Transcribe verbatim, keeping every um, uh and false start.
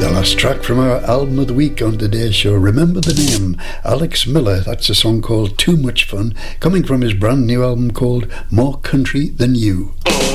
Last track from our album of the week on today's show. Remember the name, Alex Miller. That's a song called Too Much Fun, coming from his brand new album called More Country Than You.